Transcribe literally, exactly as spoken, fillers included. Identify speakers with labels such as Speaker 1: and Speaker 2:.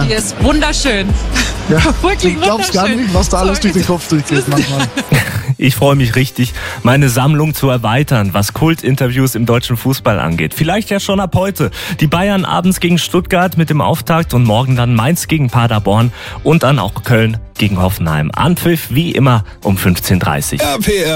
Speaker 1: ja. Die ist wunderschön.
Speaker 2: Ja,
Speaker 1: Wirklich
Speaker 2: du glaubst
Speaker 1: wunderschön.
Speaker 2: gar nicht, was da alles durch den Kopf durchgeht manchmal.
Speaker 3: Ich freue mich richtig, meine Sammlung zu erweitern, was Kultinterviews im deutschen Fußball angeht. Vielleicht ja schon ab heute. Die Bayern abends gegen Stuttgart mit dem Auftakt und morgen dann Mainz gegen Paderborn und dann auch Köln gegen Hoffenheim. Anpfiff wie immer um fünfzehn Uhr dreißig.
Speaker 4: R P R